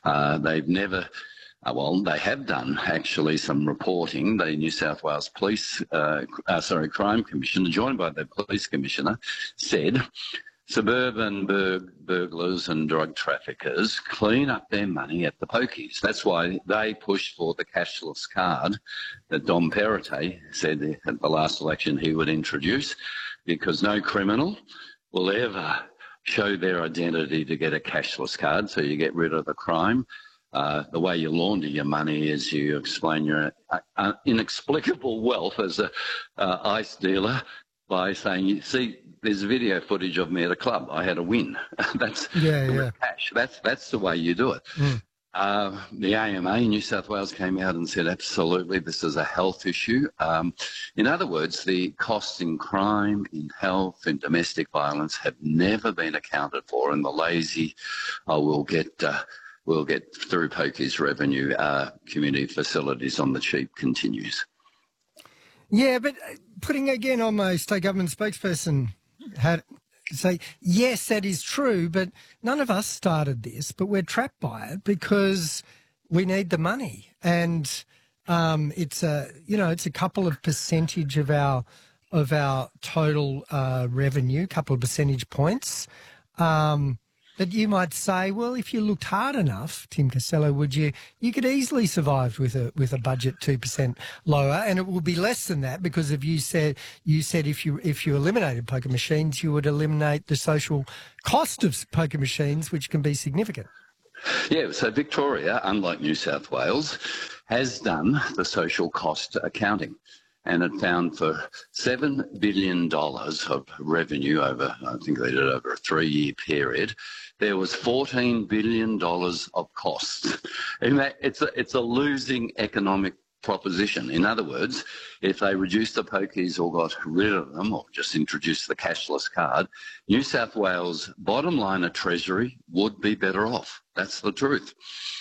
They've never... well, they have done actually some reporting. The New South Wales Crime Commissioner, joined by the Police Commissioner, said suburban burglars and drug traffickers clean up their money at the pokies. That's why they pushed for the cashless card that Dom Perrottet said at the last election he would introduce, because no criminal will ever show their identity to get a cashless card, so you get rid of the crime. The way you launder your money is you explain your inexplicable wealth as a ICE dealer by saying, you see, there's video footage of me at a club. I had a win. That's cash. That's the way you do it. The AMA in New South Wales came out and said, absolutely, this is a health issue. In other words, the costs in crime, in health, in domestic violence have never been accounted for, and the lazy, we'll get through pokies revenue, community facilities on the cheap continues. Yeah, but putting again on my state government spokesperson had say, yes, that is true, but none of us started this, but we're trapped by it because we need the money. And it's a couple of percentage of our total revenue, couple of percentage points. That you might say, well, if you looked hard enough, Tim Costello, you could easily survive with a budget 2% lower, and it will be less than that because if you said if you eliminated poker machines, you would eliminate the social cost of poker machines, which can be significant. Yeah, so Victoria, unlike New South Wales, has done the social cost accounting. And it found for $7 billion of revenue over, I think they did it over a 3-year period, there was $14 billion of costs. And it's a losing economic proposition. In other words, if they reduced the pokies or got rid of them or just introduced the cashless card, New South Wales' bottom line of Treasury would be better off. That's the truth.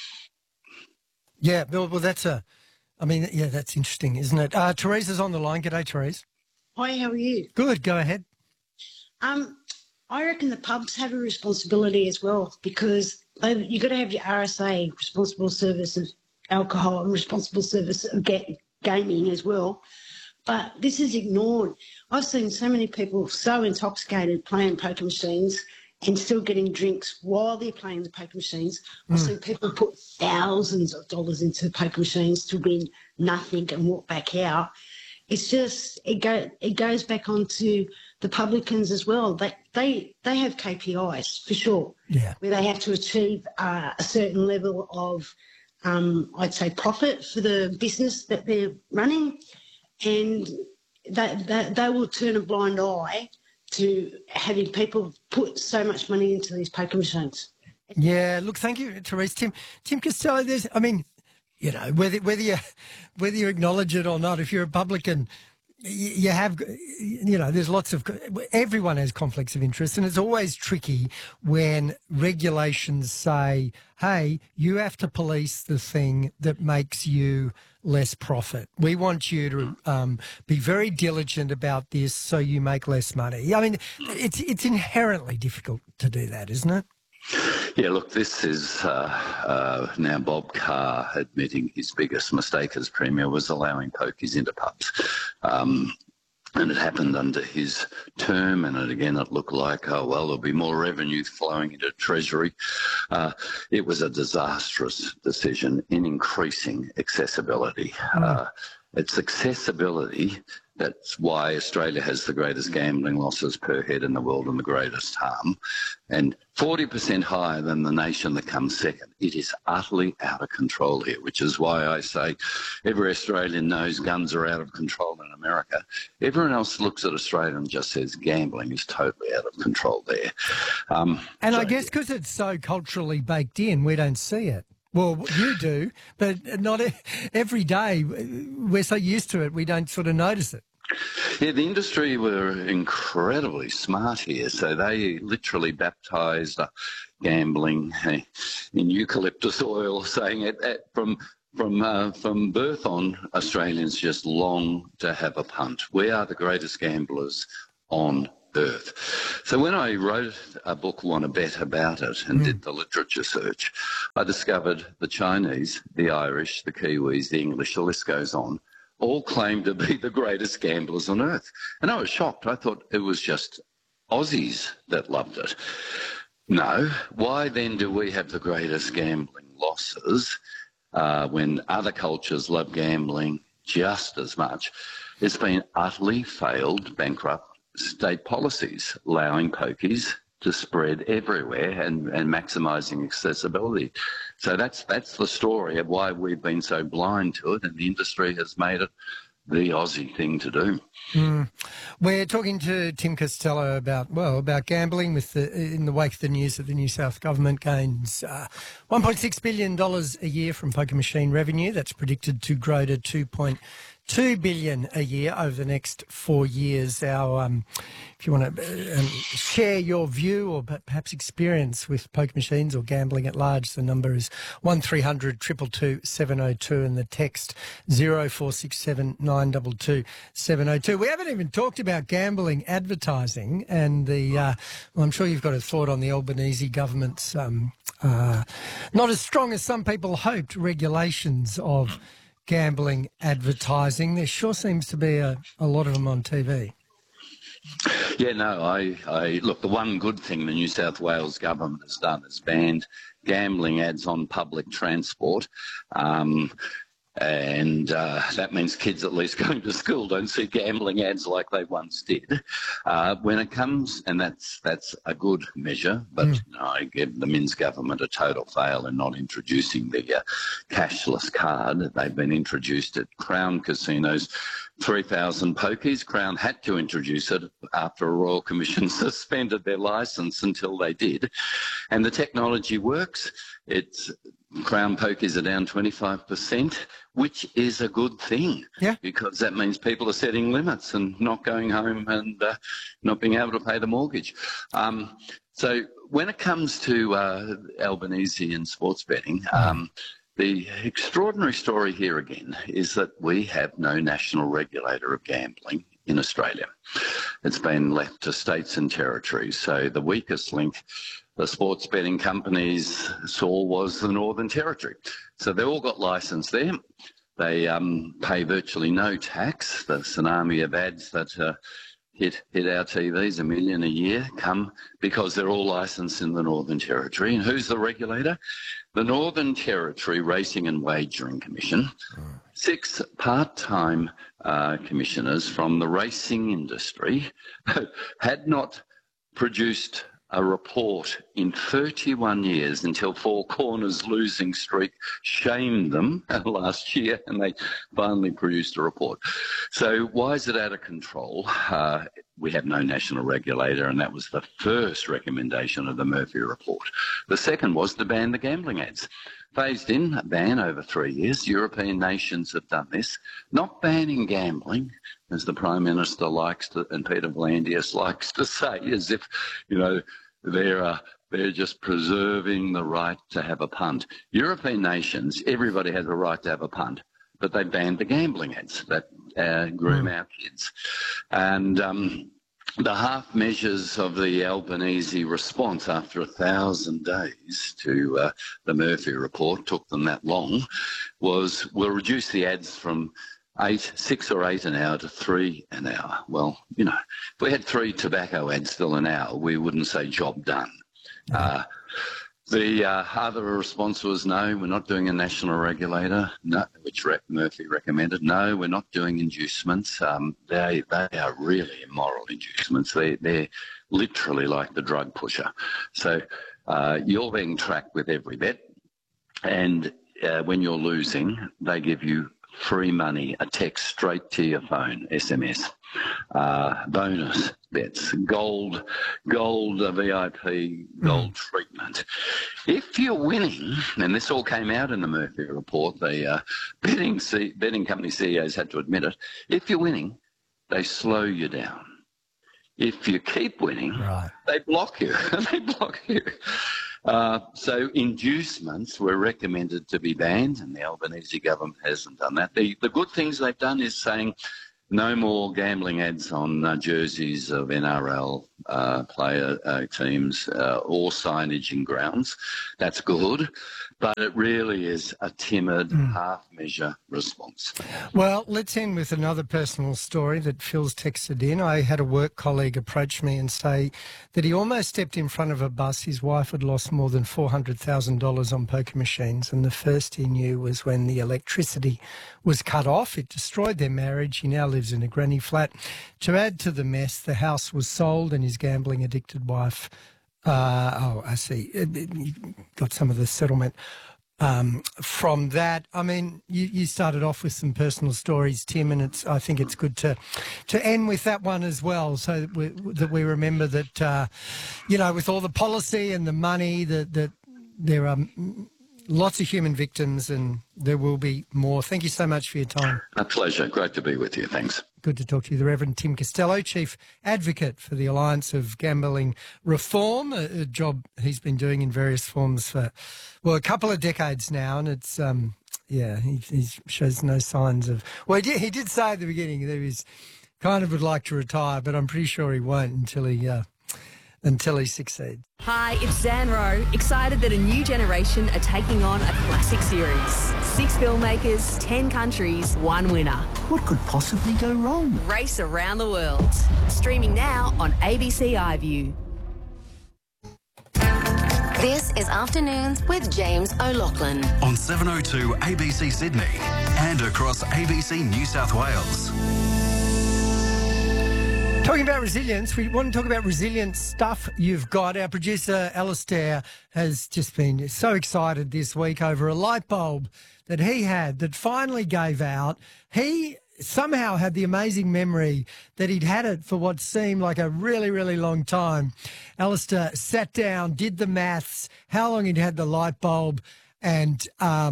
Yeah, well, that's interesting, isn't it? Teresa's on the line. G'day, Teresa. Hi, how are you? Good, go ahead. I reckon the pubs have a responsibility as well because you've got to have your RSA, responsible service of alcohol, and responsible service of gaming as well. But this is ignored. I've seen so many people so intoxicated playing poker machines and still getting drinks while they're playing the poker machines. I've seen people put thousands of dollars into poker machines to win nothing and walk back out. It's just, it goes back onto the publicans as well. They have KPIs for sure, where they have to achieve a certain level of, I'd say, profit for the business that they're running, and they will turn a blind eye to having people put so much money into these poker machines. Yeah, look, thank you, Teresa. Tim Costello, whether you acknowledge it or not, if you're a publican, you have, there's lots of, everyone has conflicts of interest, and it's always tricky when regulations say, hey, you have to police the thing that makes you less profit. We want you to be very diligent about this so you make less money. I mean, it's inherently difficult to do that, isn't it? Yeah, look, this is now Bob Carr admitting his biggest mistake as Premier was allowing pokies into pubs. And it happened under his term, and it looked like, there'll be more revenue flowing into Treasury. It was a disastrous decision in increasing accessibility. It's accessibility that's why Australia has the greatest gambling losses per head in the world and the greatest harm, and 40% higher than the nation that comes second. It is utterly out of control here, which is why I say every Australian knows guns are out of control in America. Everyone else looks at Australia and just says gambling is totally out of control there. I guess because it's so culturally baked in, we don't see it. Well, you do, but not every day. We're so used to it, we don't sort of notice it. Yeah, the industry were incredibly smart here. So they literally baptised gambling in eucalyptus oil, saying it from birth on, Australians just long to have a punt. We are the greatest gamblers on birth. So when I wrote a book, Want to Bet, about it and did the literature search, I discovered the Chinese, the Irish, the Kiwis, the English, the list goes on, all claim to be the greatest gamblers on earth. And I was shocked. I thought it was just Aussies that loved it. No. Why then do we have the greatest gambling losses when other cultures love gambling just as much? It's been utterly failed, bankrupt state policies, allowing pokies to spread everywhere and maximising accessibility. So that's the story of why we've been so blind to it, and the industry has made it the Aussie thing to do. We're talking to Tim Costello about gambling in the wake of the news that the New South government gains $1.6 billion a year from poker machine revenue. That's predicted to grow to $2.2 billion a year over the next 4 years. If you want to share your view or perhaps experience with poker machines or gambling at large, the number is 1300 222 702 and the text 0467 922 702. We haven't even talked about gambling advertising and well, I'm sure you've got a thought on the Albanese government's not as strong as some people hoped regulations of gambling advertising. There sure seems to be a lot of them on TV. Yeah, no, I look, the one good thing the New South Wales government has done is banned gambling ads on public transport. And that means kids at least going to school don't see gambling ads like they once did. When it comes, and that's a good measure, but I give the Minns government a total fail in not introducing the cashless card. They've been introduced at Crown casinos, 3,000 pokies. Crown had to introduce it after a Royal Commission suspended their licence until they did. And the technology works. Crown pokies are down 25%, which is a good thing, because that means people are setting limits and not going home and not being able to pay the mortgage. So when it comes to Albanese and sports betting, the extraordinary story here again is that we have no national regulator of gambling in Australia. It's been left to states and territories. So the weakest link the sports betting companies saw was the Northern Territory. So they all got licensed there. They pay virtually no tax. The tsunami of ads that hit our TVs, 1 million a year, come because they're all licensed in the Northern Territory. And who's the regulator? The Northern Territory Racing and Wagering Commission. 6 part-time commissioners from the racing industry had not produced a report in 31 years until Four Corners' losing streak shamed them last year, and they finally produced a report. So why is it out of control? We have no national regulator, and that was the first recommendation of the Murphy report. The second was to ban the gambling ads. Phased in, a ban over 3 years. European nations have done this, not banning gambling, as the Prime Minister likes to, and Peter V'landys likes to say, as if, they're just preserving the right to have a punt. European nations, everybody has a right to have a punt, but they banned the gambling ads that groom our kids. And the half measures of the Albanese response after 1,000 days to the Murphy report, took them that long, was we'll reduce the ads from 6 or 8 an hour to 3 an hour. Well, if we had 3 tobacco ads still an hour, we wouldn't say job done. The other response was no, we're not doing a national regulator, no, which Murphy recommended. No, we're not doing inducements. They are really immoral inducements. They're literally like the drug pusher. So you're being tracked with every bet, and when you're losing, they give you free money, a text straight to your phone, SMS, bonus bets, gold VIP, gold treatment. If you're winning, and this all came out in the Murphy report, the betting company CEOs had to admit it, if you're winning, they slow you down. If you keep winning, they block you. So inducements were recommended to be banned, and the Albanese government hasn't done that. The good things they've done is saying no more gambling ads on jerseys of NRL, player teams or signage in grounds. That's good, but it really is a timid, half-measure response. Well, let's end with another personal story that Phil's texted in. I had a work colleague approach me and say that he almost stepped in front of a bus. His wife had lost more than $400,000 on poker machines, and the first he knew was when the electricity was cut off. It destroyed their marriage. He now lives in a granny flat. To add to the mess, the house was sold and his gambling-addicted wife, I see, he got some of the settlement from that. I mean, you started off with some personal stories, Tim, and I think it's good to end with that one as well, so that we remember that, with all the policy and the money, that there are lots of human victims and there will be more. Thank you so much for your time. A pleasure. Great to be with you. Thanks. Good to talk to you. The Reverend Tim Costello, Chief Advocate for the Alliance of Gambling Reform, a job he's been doing in various forms for, a couple of decades now, and it's, he shows no signs of... Well, he did say at the beginning that he kind of would like to retire, but I'm pretty sure he won't until he succeeds. Hi, it's Zan Rowe, excited that a new generation are taking on a classic series. 6 filmmakers, 10 countries, 1 winner. What could possibly go wrong? Race around the world. Streaming now on ABC iView. This is Afternoons with James O'Loughlin. On 702 ABC Sydney and across ABC New South Wales. Talking about resilience, we want to talk about resilient stuff you've got. Our producer, Alistair, has just been so excited this week over a light bulb that he had that finally gave out. He somehow had the amazing memory that he'd had it for what seemed like a really, really long time. Alistair sat down, did the maths, how long he'd had the light bulb and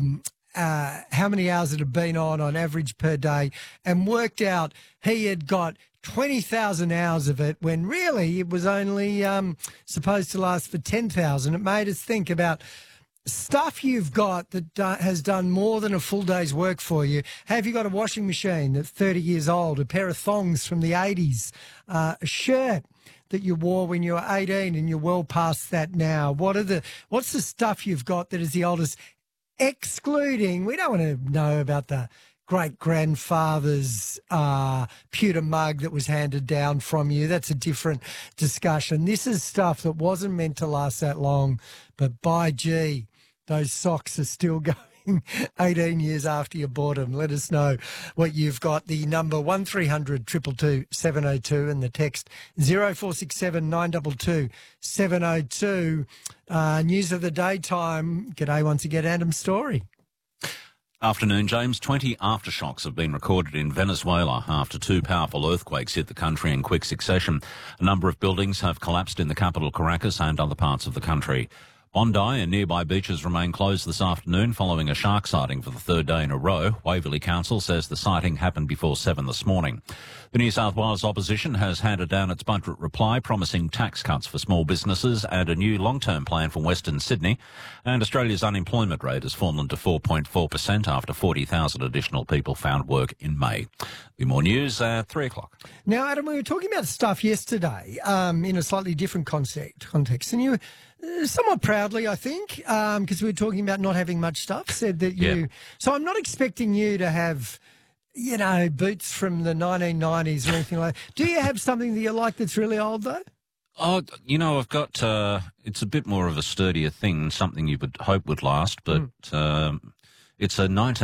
how many hours it had been on average per day, and worked out he had got 20,000 hours of it when really it was only supposed to last for 10,000. It made us think about stuff you've got that has done more than a full day's work for you. Have you got a washing machine that's 30 years old, a pair of thongs from the 80s, a shirt that you wore when you were 18 and you're well past that now? What's the stuff you've got that is the oldest, excluding, we don't want to know about the great-grandfather's pewter mug that was handed down from you. That's a different discussion. This is stuff that wasn't meant to last that long, but by gee, those socks are still going 18 years after you bought them. Let us know what you've got. The number 1300 222 702 and the text 0467 922 702. News of the daytime. G'day once again, Adam Story. Afternoon, James. 20 aftershocks have been recorded in Venezuela after 2 powerful earthquakes hit the country in quick succession. A number of buildings have collapsed in the capital, Caracas, and other parts of the country. Bondi and nearby beaches remain closed this afternoon following a shark sighting for the 3rd day in a row. Waverley Council says the sighting happened before 7 this morning. The New South Wales opposition has handed down its budget reply, promising tax cuts for small businesses and a new long-term plan for Western Sydney. And Australia's unemployment rate has fallen to 4.4% after 40,000 additional people found work in May. Be more news at 3 o'clock. Now, Adam, we were talking about stuff yesterday in a slightly different context, and you somewhat proudly, I think, because we were talking about not having much stuff, said that you... Yeah. So I'm not expecting you to have, boots from the 1990s or anything like that. Do you have something that you like that's really old, though? Oh, I've got... it's a bit more of a sturdier thing, something you would hope would last, but it's a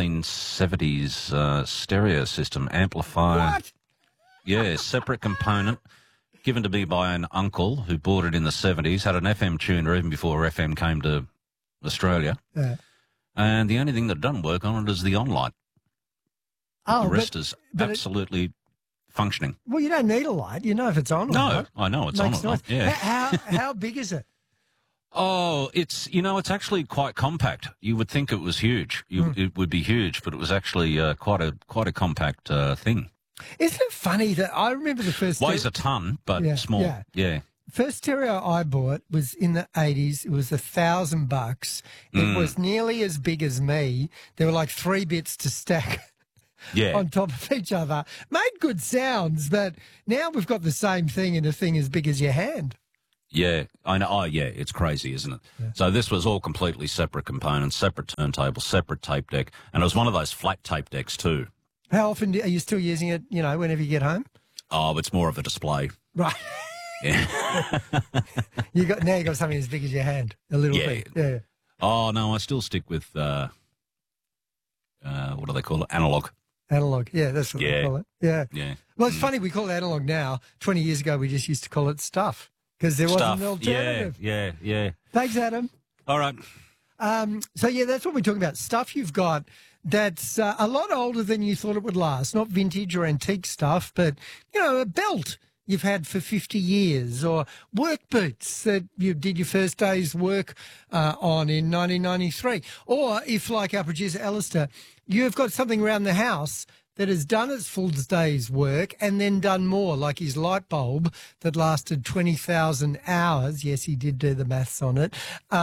1970s stereo system amplifier. What? Yeah, separate component. Given to me by an uncle who bought it in the 70s, had an FM tuner even before FM came to Australia. Yeah. And the only thing that doesn't work on it is the on-light. The rest is absolutely functioning. Well, you don't need a light. You know if it's on or not. No, I know it's on or not. Yeah. How big is it? Oh, it's actually quite compact. You would think it was huge. It would be huge, but it was actually quite a compact thing. Isn't it funny that I remember the first... Weighs a ton, but small. Yeah. First stereo I bought was in the 80s. It was $1,000. It was nearly as big as me. There were like 3 bits to stack on top of each other. Made good sounds, but now we've got the same thing in a thing as big as your hand. Yeah, I know. Oh, yeah, it's crazy, isn't it? Yeah. So this was all completely separate components, separate turntable, separate tape deck, and it was one of those flat tape decks too. How often are you still using it, whenever you get home? Oh, it's more of a display. Right. Yeah. you got something as big as your hand, a little bit. Yeah. Oh, no, I still stick with, what do they call it? Analog. Analog, yeah, that's what we call it. Yeah. Yeah. Well, it's funny, we call it analog now. 20 years ago, we just used to call it stuff because there wasn't an alternative. Yeah. Thanks, Adam. All right. So, that's what we're talking about. Stuff you've got that's a lot older than you thought it would last. Not vintage or antique stuff, but, a belt you've had for 50 years, or work boots that you did your first day's work on in 1993. Or if, like our producer Alistair, you've got something around the house that has done its full day's work and then done more, like his light bulb that lasted 20,000 hours. Yes, he did do the maths on it,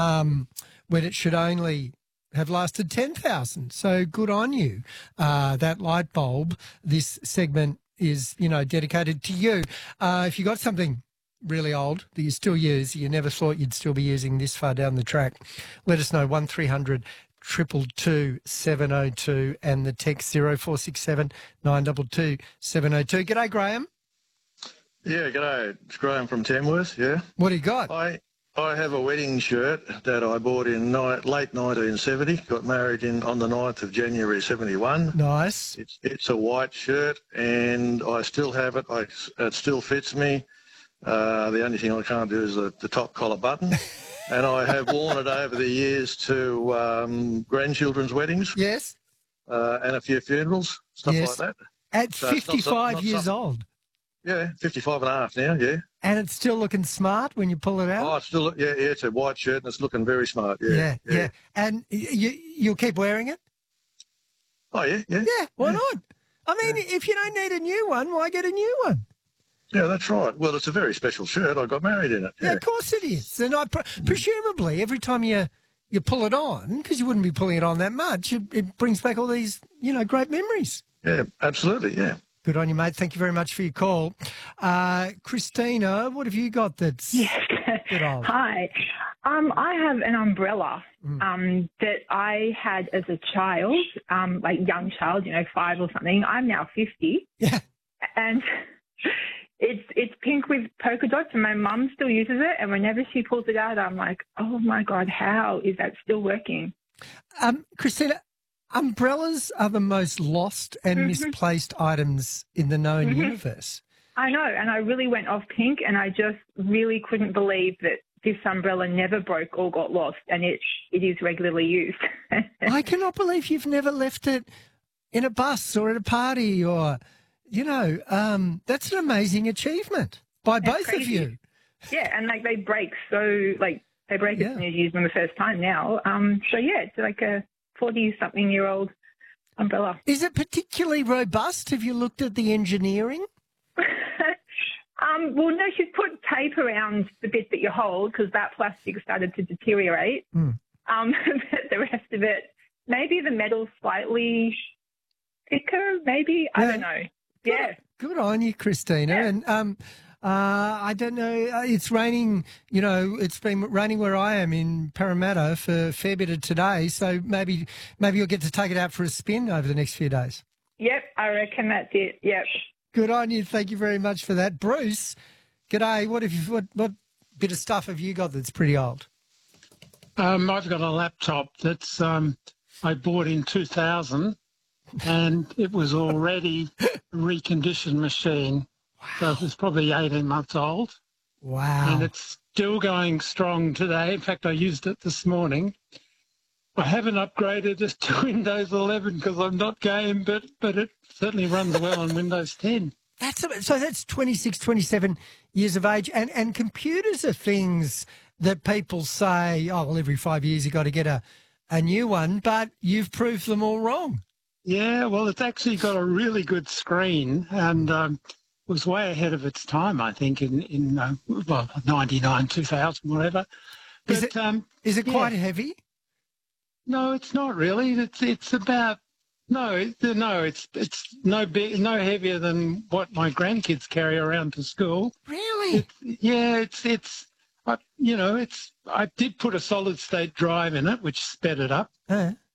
when it should only have lasted 10,000. So good on you. That light bulb, this segment is, dedicated to you. If you got something really old that you still use, you never thought you'd still be using this far down the track, let us know. 1300 222 702 and the text 0467 922 702. G'day, Graham. Yeah, g'day. It's Graham from Tamworth, yeah. What do you got? I have a wedding shirt that I bought in late 1970. Got married on the 9th of January 71. Nice. It's a white shirt, and I still have it. It still fits me. The only thing I can't do is the top collar button. And I have worn it over the years to grandchildren's weddings. Yes. And a few funerals, stuff like that. At 55 years old. Yeah, 55 and a half now, yeah. And it's still looking smart when you pull it out? Oh, it's still, it's a white shirt and it's looking very smart, yeah. And you'll keep wearing it? Oh, yeah. Yeah, why not? I mean, if you don't need a new one, why get a new one? Yeah, that's right. Well, it's a very special shirt. I got married in it. Yeah, of course it is. And presumably every time you pull it on, because you wouldn't be pulling it on that much, it brings back all these, great memories. Yeah, absolutely, yeah. Good on you, mate. Thank you very much for your call. Christina, what have you got that's good old? Hi. I have an umbrella that I had as a child, like young child, 5 or something. I'm now 50. Yeah. And it's pink with polka dots, and my mum still uses it. And whenever she pulls it out, I'm like, oh, my God, how is that still working? Christina, umbrellas are the most lost and misplaced items in the known universe. I know, and I really went off pink, and I just really couldn't believe that this umbrella never broke or got lost, and it is regularly used. I cannot believe you've never left it in a bus or at a party or, that's an amazing achievement by both of you. Yeah, and they break as soon as you use them the first time now. It's like a 40-something-year-old umbrella. Is it particularly robust? Have you looked at the engineering? Well, no, she's put tape around the bit that you hold because that plastic started to deteriorate. But the rest of it, maybe the metal's slightly thicker, maybe. I don't know. Yeah. Good on you, Christina. Yeah. And I don't know, it's raining, it's been raining where I am in Parramatta for a fair bit of today, so maybe you'll get to take it out for a spin over the next few days. Yep, I reckon that's it, yep. Good on you. Thank you very much for that. Bruce, g'day. What bit of stuff have you got that's pretty old? I've got a laptop that's I bought in 2000, and it was already a reconditioned machine. Wow. So it was probably 18 months old. Wow. And it's still going strong today. In fact, I used it this morning. I haven't upgraded it to Windows 11 because I'm not game, but it certainly runs well on Windows 10. That's 26, 27 years of age. And computers are things that people say, oh, well, every 5 years you've got to get a new one, but you've proved them all wrong. Yeah, well, it's actually got a really good screen and was way ahead of its time, I think, in 99, 2000, whatever. But, is it quite heavy? No, it's not really. It's about No, it's no big, no heavier than what my grandkids carry around to school. Really? I did put a solid state drive in it, which sped it up.